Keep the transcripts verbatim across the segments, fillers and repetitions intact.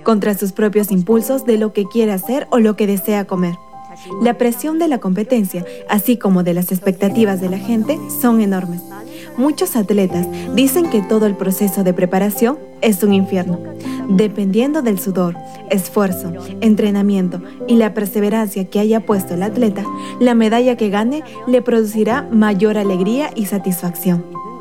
contra sus propios impulsos de lo que quiere hacer o lo que desea comer. La presión de la competencia, así como de las expectativas de la gente, son enormes. Muchos atletas dicen que todo el proceso de preparación es un infierno. Dependiendo del sudor, esfuerzo, entrenamiento y la perseverancia que haya puesto el atleta, la medalla que gane le producirá mayor alegría y satisfacción.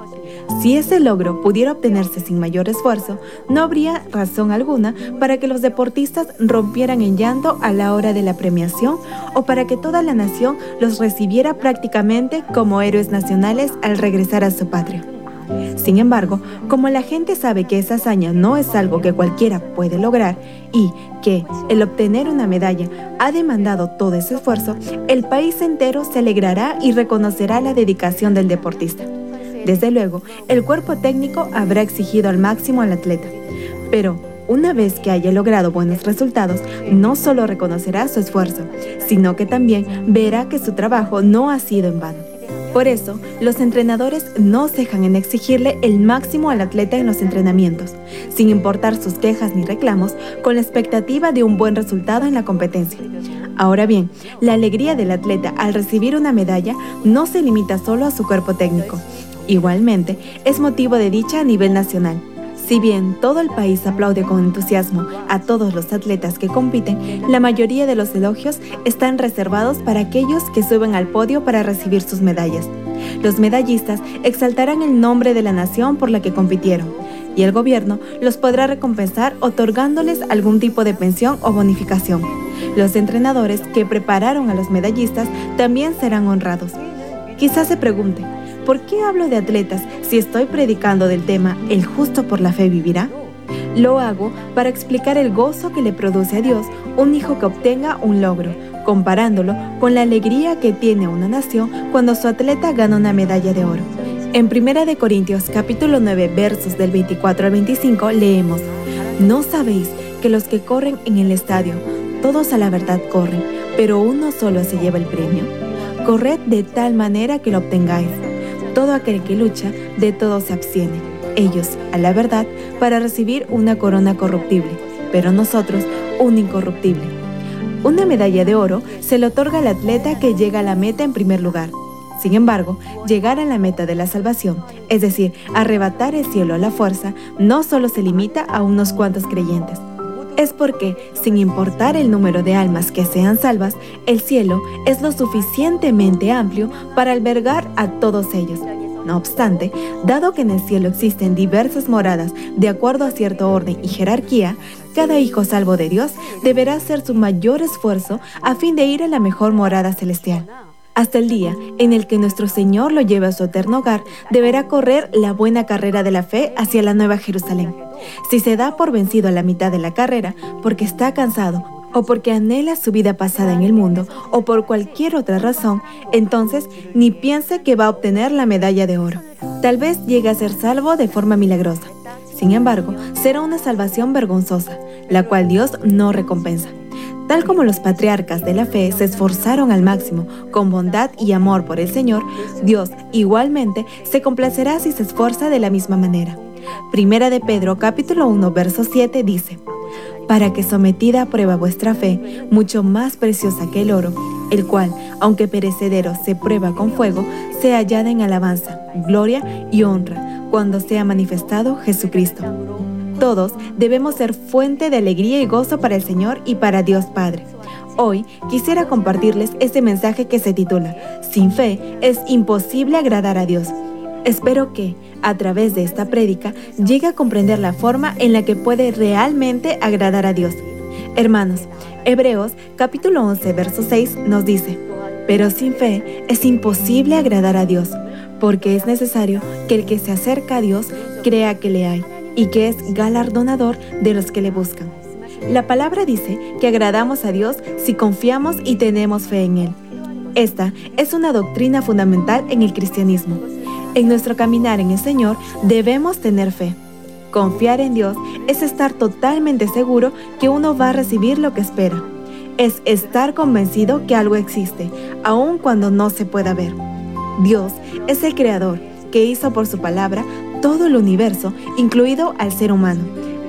Si ese logro pudiera obtenerse sin mayor esfuerzo, no habría razón alguna para que los deportistas rompieran en llanto a la hora de la premiación o para que toda la nación los recibiera prácticamente como héroes nacionales al regresar a su patria. Sin embargo, como la gente sabe que esa hazaña no es algo que cualquiera puede lograr y que el obtener una medalla ha demandado todo ese esfuerzo, el país entero se alegrará y reconocerá la dedicación del deportista. Desde luego, el cuerpo técnico habrá exigido al máximo al atleta, pero una vez que haya logrado buenos resultados, no solo reconocerá su esfuerzo, sino que también verá que su trabajo no ha sido en vano. Por eso, los entrenadores no cejan en exigirle el máximo al atleta en los entrenamientos, sin importar sus quejas ni reclamos, con la expectativa de un buen resultado en la competencia. Ahora bien, la alegría del atleta al recibir una medalla no se limita solo a su cuerpo técnico. Igualmente, es motivo de dicha a nivel nacional. Si bien todo el país aplaude con entusiasmo a todos los atletas que compiten, la mayoría de los elogios están reservados para aquellos que suben al podio para recibir sus medallas. Los medallistas exaltarán el nombre de la nación por la que compitieron, y el gobierno los podrá recompensar otorgándoles algún tipo de pensión o bonificación. Los entrenadores que prepararon a los medallistas también serán honrados. Quizás se pregunte, ¿por qué hablo de atletas si estoy predicando del tema «El justo por la fe vivirá»? Lo hago para explicar el gozo que le produce a Dios un hijo que obtenga un logro, comparándolo con la alegría que tiene una nación cuando su atleta gana una medalla de oro. En Primera de Corintios capítulo nueve versos del veinticuatro al veinticinco leemos: ¿No sabéis que los que corren en el estadio, todos a la verdad corren, pero uno solo se lleva el premio? Corred de tal manera que lo obtengáis. Todo aquel que lucha, de todo se abstiene. Ellos, a la verdad, para recibir una corona corruptible, pero nosotros, una incorruptible. Una medalla de oro se le otorga al atleta que llega a la meta en primer lugar. Sin embargo, llegar a la meta de la salvación, es decir, arrebatar el cielo a la fuerza, no solo se limita a unos cuantos creyentes. Es porque, sin importar el número de almas que sean salvas, el cielo es lo suficientemente amplio para albergar a todos ellos. No obstante, dado que en el cielo existen diversas moradas de acuerdo a cierto orden y jerarquía, cada hijo salvo de Dios deberá hacer su mayor esfuerzo a fin de ir a la mejor morada celestial. Hasta el día en el que nuestro Señor lo lleve a su eterno hogar, deberá correr la buena carrera de la fe hacia la Nueva Jerusalén. Si se da por vencido a la mitad de la carrera, porque está cansado, o porque anhela su vida pasada en el mundo, o por cualquier otra razón, entonces ni piense que va a obtener la medalla de oro. Tal vez llegue a ser salvo de forma milagrosa. Sin embargo, será una salvación vergonzosa, la cual Dios no recompensa. Tal como los patriarcas de la fe se esforzaron al máximo con bondad y amor por el Señor, Dios igualmente se complacerá si se esfuerza de la misma manera. Primera de Pedro capítulo uno verso siete dice: para que sometida a prueba vuestra fe, mucho más preciosa que el oro, el cual, aunque perecedero se prueba con fuego, sea hallada en alabanza, gloria y honra, cuando sea manifestado Jesucristo. Todos debemos ser fuente de alegría y gozo para el Señor y para Dios Padre. Hoy quisiera compartirles este mensaje que se titula «Sin fe es imposible agradar a Dios». Espero que, a través de esta prédica, llegue a comprender la forma en la que puede realmente agradar a Dios. Hermanos, Hebreos capítulo once verso seis nos dice: pero sin fe es imposible agradar a Dios, porque es necesario que el que se acerca a Dios crea que le hay, y que es galardonador de los que le buscan. La palabra dice que agradamos a Dios si confiamos y tenemos fe en Él. Esta es una doctrina fundamental en el cristianismo. En nuestro caminar en el Señor debemos tener fe. Confiar en Dios es estar totalmente seguro que uno va a recibir lo que espera. Es estar convencido que algo existe, aun cuando no se pueda ver. Dios es el Creador que hizo por su palabra todo el universo, incluido al ser humano,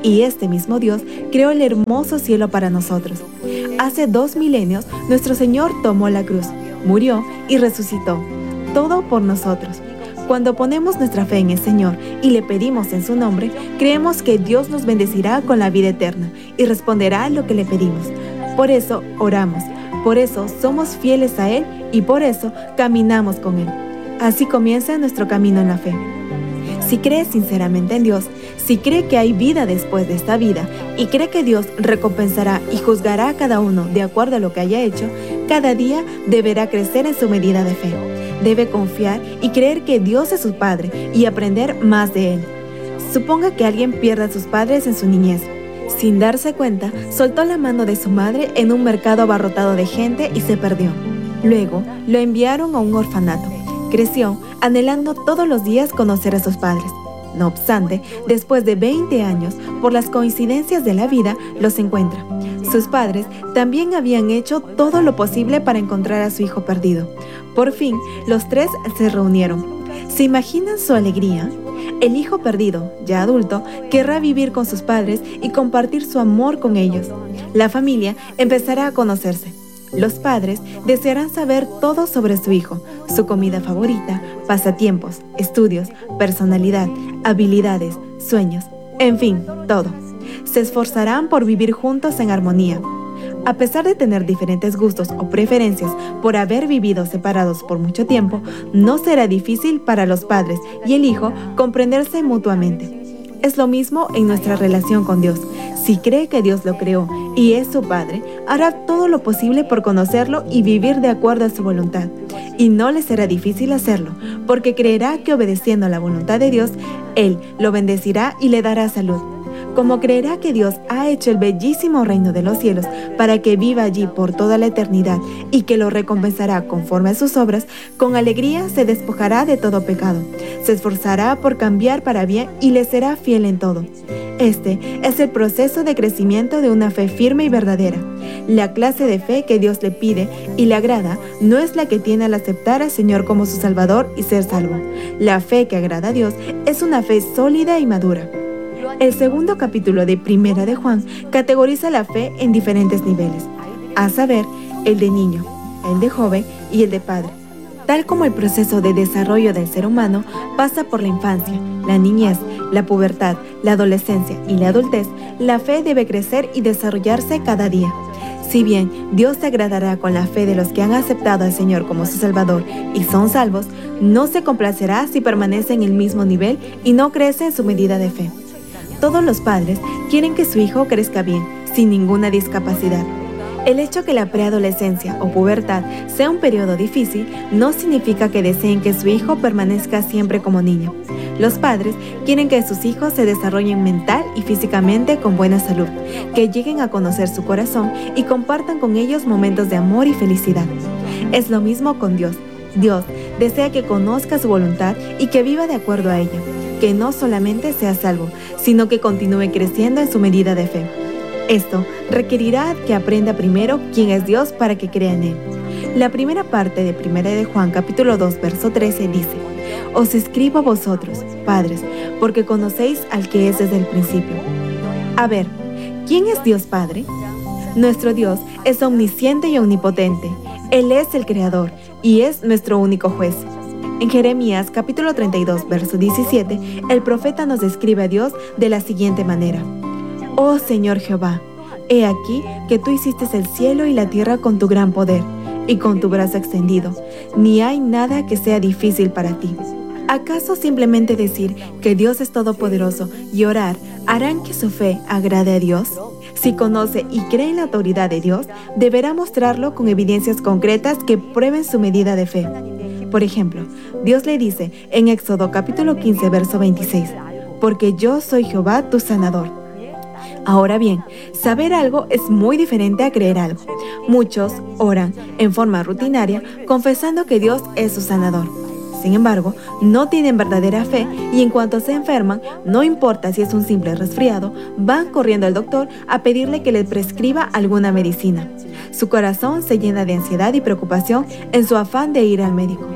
Y este mismo Dios creó el hermoso cielo para nosotros. Hace dos milenios, nuestro Señor tomó la cruz, murió y resucitó, todo por nosotros. Cuando ponemos nuestra fe en el Señor y le pedimos en su nombre, creemos que Dios nos bendecirá con la vida eterna y responderá lo que le pedimos. Por eso oramos, por eso somos fieles a Él y por eso caminamos con Él. Así comienza nuestro camino en la fe. Si cree sinceramente en Dios, si cree que hay vida después de esta vida y cree que Dios recompensará y juzgará a cada uno de acuerdo a lo que haya hecho, cada día deberá crecer en su medida de fe. Debe confiar y creer que Dios es su Padre y aprender más de Él. Suponga que alguien pierda a sus padres en su niñez. Sin darse cuenta, soltó la mano de su madre en un mercado abarrotado de gente y se perdió. Luego, lo enviaron a un orfanato. Creció, anhelando todos los días conocer a sus padres. No obstante, después de veinte años, por las coincidencias de la vida, los encuentra. Sus padres también habían hecho todo lo posible para encontrar a su hijo perdido. Por fin, los tres se reunieron. ¿Se imaginan su alegría? El hijo perdido, ya adulto, querrá vivir con sus padres y compartir su amor con ellos. La familia empezará a conocerse. Los padres desearán saber todo sobre su hijo, su comida favorita, pasatiempos, estudios, personalidad, habilidades, sueños, en fin, todo. Se esforzarán por vivir juntos en armonía. A pesar de tener diferentes gustos o preferencias por haber vivido separados por mucho tiempo, no será difícil para los padres y el hijo comprenderse mutuamente. Es lo mismo en nuestra relación con Dios. Si cree que Dios lo creó y es su Padre, hará todo lo posible por conocerlo y vivir de acuerdo a su voluntad. Y no le será difícil hacerlo, porque creerá que obedeciendo a la voluntad de Dios, Él lo bendecirá y le dará salud. Como creerá que Dios ha hecho el bellísimo reino de los cielos para que viva allí por toda la eternidad y que lo recompensará conforme a sus obras, con alegría se despojará de todo pecado, se esforzará por cambiar para bien y le será fiel en todo. Este es el proceso de crecimiento de una fe firme y verdadera. La clase de fe que Dios le pide y le agrada no es la que tiene al aceptar al Señor como su Salvador y ser salvo. La fe que agrada a Dios es una fe sólida y madura. El segundo capítulo de Primera de Juan categoriza la fe en diferentes niveles, a saber, el de niño, el de joven y el de padre. Tal como el proceso de desarrollo del ser humano pasa por la infancia, la niñez, la pubertad, la adolescencia y la adultez, la fe debe crecer y desarrollarse cada día. Si bien Dios se agradará con la fe de los que han aceptado al Señor como su Salvador y son salvos, no se complacerá si permanece en el mismo nivel y no crece en su medida de fe. Todos los padres quieren que su hijo crezca bien, sin ninguna discapacidad. El hecho que la preadolescencia o pubertad sea un periodo difícil no significa que deseen que su hijo permanezca siempre como niño. Los padres quieren que sus hijos se desarrollen mental y físicamente con buena salud, que lleguen a conocer su corazón y compartan con ellos momentos de amor y felicidad. Es lo mismo con Dios. Dios desea que conozca su voluntad y que viva de acuerdo a ella, que no solamente sea salvo, sino que continúe creciendo en su medida de fe. Esto requerirá que aprenda primero quién es Dios para que crea en Él. La primera parte de Primera de Juan capítulo dos, verso trece dice: Os escribo a vosotros, padres, porque conocéis al que es desde el principio. A ver, ¿quién es Dios Padre? Nuestro Dios es omnisciente y omnipotente. Él es el Creador y es nuestro único juez. En Jeremías capítulo treinta y dos, verso diecisiete, el profeta nos describe a Dios de la siguiente manera: Oh Señor Jehová, he aquí que tú hiciste el cielo y la tierra con tu gran poder y con tu brazo extendido. Ni hay nada que sea difícil para ti. ¿Acaso simplemente decir que Dios es todopoderoso y orar harán que su fe agrade a Dios? Si conoce y cree en la autoridad de Dios, deberá mostrarlo con evidencias concretas que prueben su medida de fe. Por ejemplo, Dios le dice en Éxodo capítulo quince, verso veintiséis: Porque yo soy Jehová tu sanador. Ahora bien, saber algo es muy diferente a creer algo. Muchos oran en forma rutinaria confesando que Dios es su sanador. Sin embargo, no tienen verdadera fe y en cuanto se enferman, no importa si es un simple resfriado, van corriendo al doctor a pedirle que les prescriba alguna medicina. Su corazón se llena de ansiedad y preocupación en su afán de ir al médico.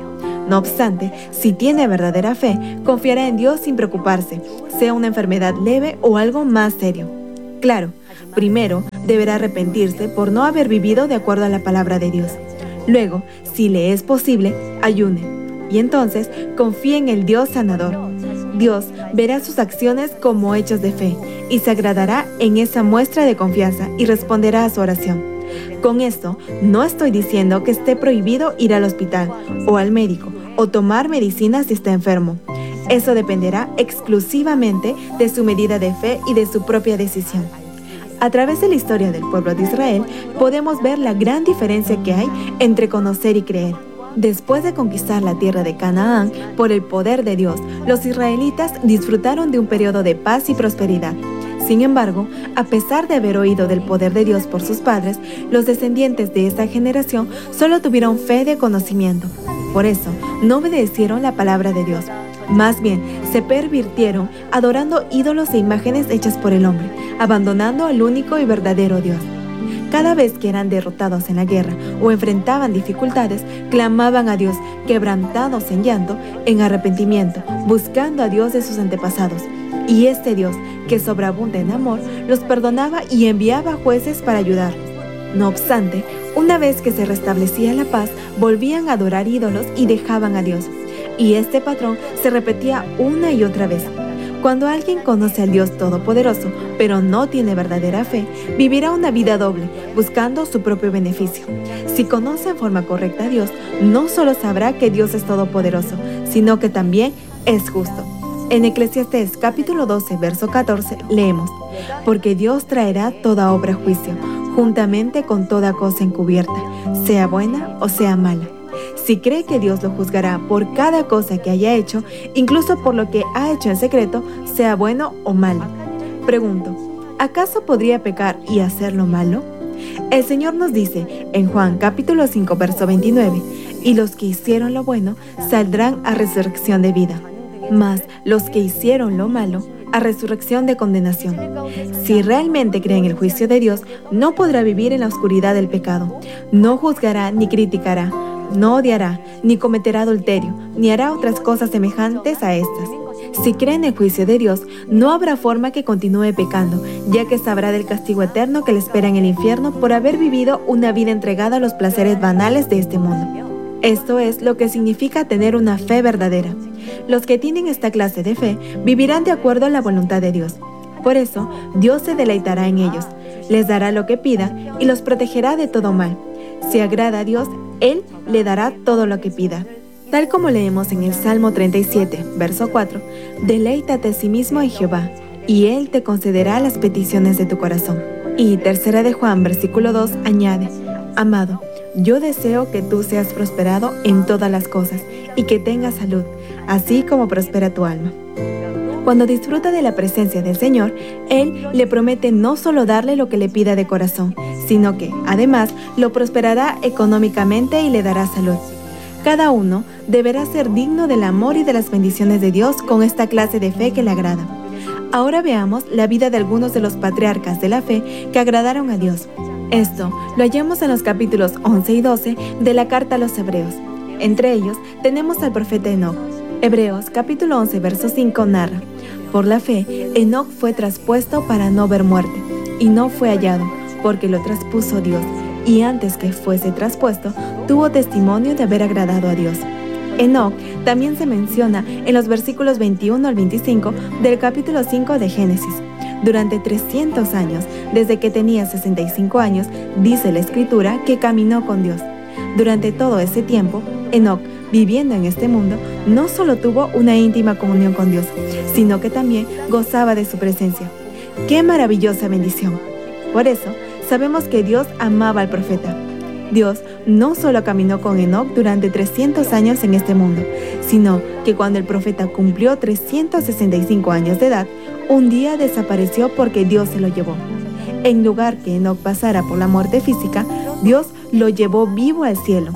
No obstante, si tiene verdadera fe, confiará en Dios sin preocuparse, sea una enfermedad leve o algo más serio. Claro, primero deberá arrepentirse por no haber vivido de acuerdo a la palabra de Dios. Luego, si le es posible, ayune. Y entonces, confíe en el Dios sanador. Dios verá sus acciones como hechos de fe y se agradará en esa muestra de confianza y responderá a su oración. Con esto, no estoy diciendo que esté prohibido ir al hospital o al médico o tomar medicina si está enfermo. Eso dependerá exclusivamente de su medida de fe y de su propia decisión. A través de la historia del pueblo de Israel, podemos ver la gran diferencia que hay entre conocer y creer. Después de conquistar la tierra de Canaán por el poder de Dios, los israelitas disfrutaron de un periodo de paz y prosperidad. Sin embargo, a pesar de haber oído del poder de Dios por sus padres, los descendientes de esta generación solo tuvieron fe de conocimiento. Por eso, no obedecieron la palabra de Dios. Más bien, se pervirtieron adorando ídolos e imágenes hechas por el hombre, abandonando al único y verdadero Dios. Cada vez que eran derrotados en la guerra o enfrentaban dificultades, clamaban a Dios, quebrantados en llanto, en arrepentimiento, buscando a Dios de sus antepasados. Y este Dios, que sobreabunda en amor, los perdonaba y enviaba jueces para ayudarlos. No obstante, una vez que se restablecía la paz, volvían a adorar ídolos y dejaban a Dios. Y este patrón se repetía una y otra vez. Cuando alguien conoce al Dios Todopoderoso, pero no tiene verdadera fe, vivirá una vida doble, buscando su propio beneficio. Si conoce en forma correcta a Dios, no solo sabrá que Dios es todopoderoso, sino que también es justo. En Eclesiastés capítulo doce, verso catorce, leemos: porque Dios traerá toda obra a juicio, juntamente con toda cosa encubierta, sea buena o sea mala. Si cree que Dios lo juzgará por cada cosa que haya hecho, incluso por lo que ha hecho en secreto, sea bueno o malo. Pregunto, ¿acaso podría pecar y hacer lo malo? El Señor nos dice en Juan capítulo cinco, verso veintinueve, y los que hicieron lo bueno saldrán a resurrección de vida, mas los que hicieron lo malo a resurrección de condenación. Si realmente cree en el juicio de Dios, no podrá vivir en la oscuridad del pecado, no juzgará ni criticará, no odiará, ni cometerá adulterio, ni hará otras cosas semejantes a estas. Si cree en el juicio de Dios, no habrá forma que continúe pecando, ya que sabrá del castigo eterno que le espera en el infierno por haber vivido una vida entregada a los placeres banales de este mundo. Esto es lo que significa tener una fe verdadera. Los que tienen esta clase de fe vivirán de acuerdo a la voluntad de Dios. Por eso, Dios se deleitará en ellos, les dará lo que pidan y los protegerá de todo mal. Si agrada a Dios, Él le dará todo lo que pida. Tal como leemos en el Salmo treinta y siete, verso cuatro, deleítate a sí mismo en Jehová, y Él te concederá las peticiones de tu corazón. Y tercera de Juan, versículo dos, añade, amado, yo deseo que tú seas prosperado en todas las cosas, y que tengas salud, así como prospera tu alma. Cuando disfruta de la presencia del Señor, Él le promete no solo darle lo que le pida de corazón, sino que, además, lo prosperará económicamente y le dará salud. Cada uno deberá ser digno del amor y de las bendiciones de Dios con esta clase de fe que le agrada. Ahora veamos la vida de algunos de los patriarcas de la fe que agradaron a Dios. Esto lo hallamos en los capítulos once y doce de la carta a los Hebreos. Entre ellos tenemos al profeta Enoc. Hebreos capítulo once, verso cinco narra: por la fe, Enoc fue traspuesto para no ver muerte, y no fue hallado, porque lo traspuso Dios, y antes que fuese traspuesto, tuvo testimonio de haber agradado a Dios. Enoc también se menciona en los versículos veintiuno al veinticinco del capítulo cinco de Génesis. Durante trescientos años, desde que tenía sesenta y cinco años, dice la Escritura que caminó con Dios. Durante todo ese tiempo, Enoc, viviendo en este mundo, no solo tuvo una íntima comunión con Dios, sino que también gozaba de su presencia. ¡Qué maravillosa bendición! Por eso, sabemos que Dios amaba al profeta. Dios no solo caminó con Enoc durante trescientos años en este mundo, sino que cuando el profeta cumplió trescientos sesenta y cinco años de edad, un día desapareció porque Dios se lo llevó. En lugar que Enoc pasara por la muerte física, Dios lo llevó vivo al cielo.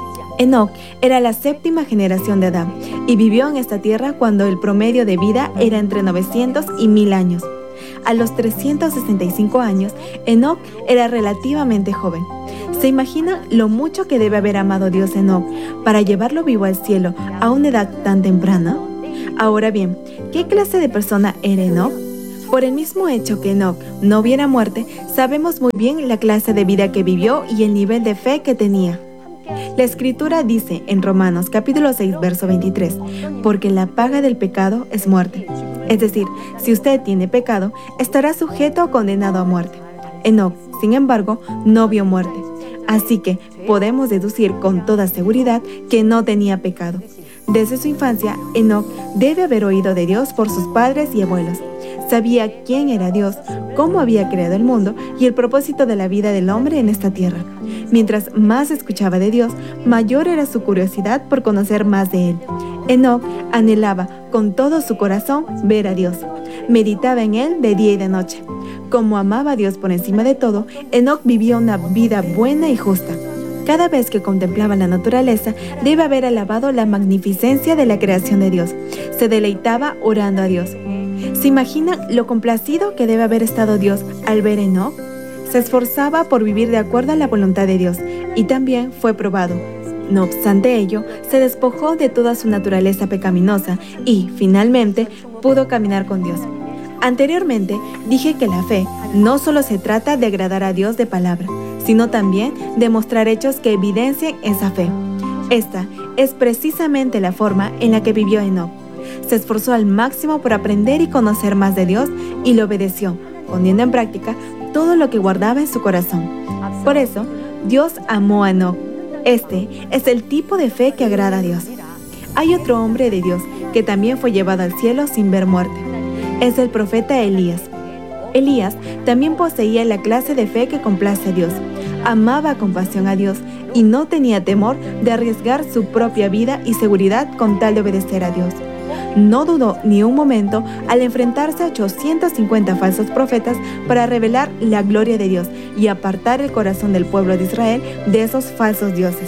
Enoc era la séptima generación de Adán y vivió en esta tierra cuando el promedio de vida era entre novecientos y mil años. a los trescientos sesenta y cinco años, Enoc era relativamente joven. ¿Se imaginan lo mucho que debe haber amado Dios a Enoc para llevarlo vivo al cielo a una edad tan temprana? Ahora bien, ¿qué clase de persona era Enoc? Por el mismo hecho que Enoc no viera muerte, sabemos muy bien la clase de vida que vivió y el nivel de fe que tenía. La Escritura dice en Romanos capítulo seis, verso veintitrés, porque la paga del pecado es muerte. Es decir, si usted tiene pecado, estará sujeto o condenado a muerte. Enoc, sin embargo, no vio muerte. Así que podemos deducir con toda seguridad que no tenía pecado. Desde su infancia, Enoc debe haber oído de Dios por sus padres y abuelos. Sabía quién era Dios, cómo había creado el mundo y el propósito de la vida del hombre en esta tierra. Mientras más escuchaba de Dios, mayor era su curiosidad por conocer más de Él. Enoc anhelaba con todo su corazón ver a Dios. Meditaba en Él de día y de noche. Como amaba a Dios por encima de todo, Enoc vivía una vida buena y justa. Cada vez que contemplaba la naturaleza, debe haber alabado la magnificencia de la creación de Dios. Se deleitaba orando a Dios. ¿Se imaginan lo complacido que debe haber estado Dios al ver a Enoc? Se esforzaba por vivir de acuerdo a la voluntad de Dios y también fue probado. No obstante ello, se despojó de toda su naturaleza pecaminosa y, finalmente, pudo caminar con Dios. Anteriormente, dije que la fe no solo se trata de agradar a Dios de palabra, sino también de mostrar hechos que evidencien esa fe. Esta es precisamente la forma en la que vivió Enoc. Se esforzó al máximo por aprender y conocer más de Dios y le obedeció, poniendo en práctica todo lo que guardaba en su corazón. Por eso, Dios amó a Enoc. Este es el tipo de fe que agrada a Dios. Hay otro hombre de Dios que también fue llevado al cielo sin ver muerte. Es el profeta Elías. Elías también poseía la clase de fe que complace a Dios. Amaba con pasión a Dios y no tenía temor de arriesgar su propia vida y seguridad con tal de obedecer a Dios. No dudó ni un momento al enfrentarse a ochocientos cincuenta falsos profetas para revelar la gloria de Dios y apartar el corazón del pueblo de Israel de esos falsos dioses.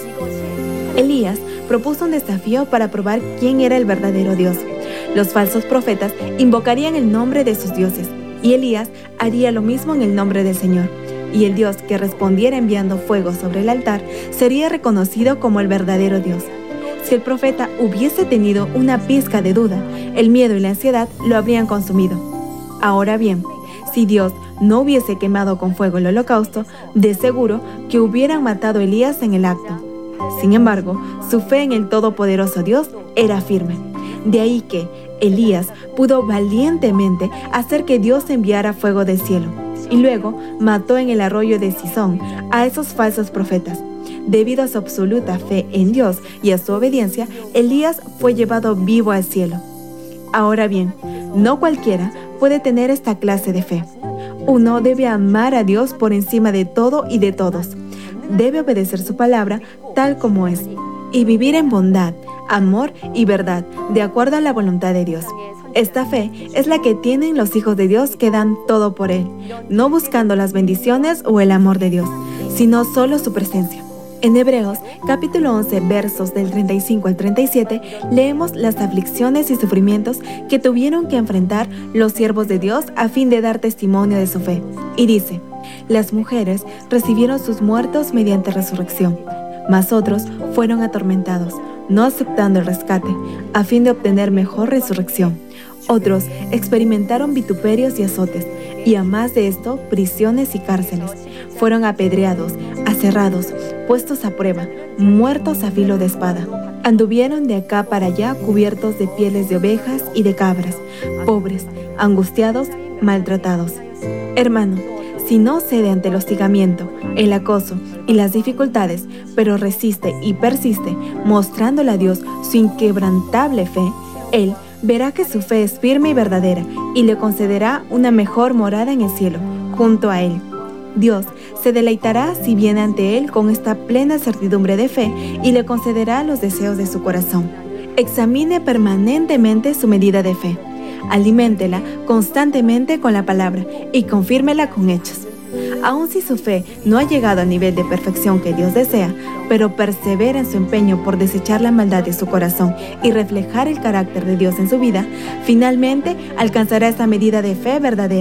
Elías propuso un desafío para probar quién era el verdadero Dios. Los falsos profetas invocarían el nombre de sus dioses y Elías haría lo mismo en el nombre del Señor. Y el Dios que respondiera enviando fuego sobre el altar sería reconocido como el verdadero Dios. Si el profeta hubiese tenido una pizca de duda, el miedo y la ansiedad lo habrían consumido. Ahora bien, si Dios no hubiese quemado con fuego el holocausto, de seguro que hubieran matado a Elías en el acto. Sin embargo, su fe en el todopoderoso Dios era firme. De ahí que Elías pudo valientemente hacer que Dios enviara fuego del cielo, y luego mató en el arroyo de Cisón a esos falsos profetas. Debido a su absoluta fe en Dios y a su obediencia, Elías fue llevado vivo al cielo. Ahora bien, no cualquiera puede tener esta clase de fe. Uno debe amar a Dios por encima de todo y de todos. Debe obedecer su palabra tal como es y vivir en bondad, amor y verdad, de acuerdo a la voluntad de Dios. Esta fe es la que tienen los hijos de Dios que dan todo por Él, no buscando las bendiciones o el amor de Dios, sino solo su presencia. En Hebreos, capítulo once, versos del treinta y cinco al treinta y siete, leemos las aflicciones y sufrimientos que tuvieron que enfrentar los siervos de Dios a fin de dar testimonio de su fe. Y dice, las mujeres recibieron sus muertos mediante resurrección, mas otros fueron atormentados, no aceptando el rescate, a fin de obtener mejor resurrección. Otros experimentaron vituperios y azotes, y a más de esto, prisiones y cárceles. Fueron apedreados, aserrados, puestos a prueba, muertos a filo de espada. Anduvieron de acá para allá cubiertos de pieles de ovejas y de cabras, pobres, angustiados, maltratados. Hermano, si no cede ante el hostigamiento, el acoso y las dificultades, pero resiste y persiste, mostrándole a Dios su inquebrantable fe, Él verá que su fe es firme y verdadera y le concederá una mejor morada en el cielo, junto a Él. Dios se deleitará si viene ante Él con esta plena certidumbre de fe y le concederá los deseos de su corazón. Examine permanentemente su medida de fe. Aliméntela constantemente con la palabra y confírmela con hechos. Aun si su fe no ha llegado al nivel de perfección que Dios desea, pero persevera en su empeño por desechar la maldad de su corazón y reflejar el carácter de Dios en su vida, finalmente alcanzará esa medida de fe verdadera,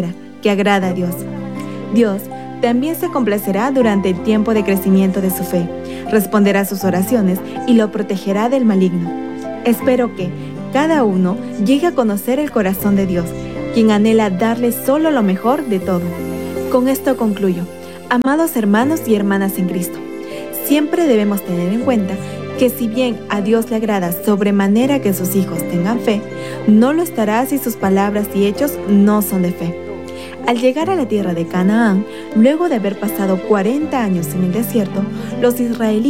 que agrada a Dios. Dios también se complacerá durante el tiempo de crecimiento de su fe, responderá sus oraciones y lo protegerá del maligno. Espero que cada uno llegue a conocer el corazón de Dios, quien anhela darle solo lo mejor de todo. Con esto concluyo. Amados hermanos y hermanas en Cristo, siempre debemos tener en cuenta que si bien a Dios le agrada sobremanera que sus hijos tengan fe, no lo estará si sus palabras y hechos no son de fe. Al llegar a la tierra de Canaán, luego de haber pasado cuarenta años en el desierto, los israelitas